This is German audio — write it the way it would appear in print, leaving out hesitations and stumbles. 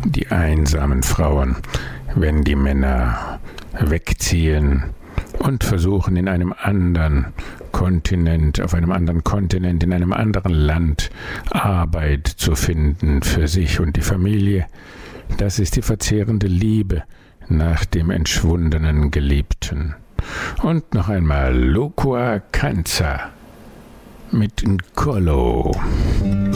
die einsamen Frauen, wenn die Männer wegziehen und versuchen in einem anderen Kontinent, auf einem anderen Kontinent, in einem anderen Land Arbeit zu finden für sich und die Familie. Das ist die verzehrende Liebe nach dem entschwundenen Geliebten. Und noch einmal Loqua Kanza mit Nkolo.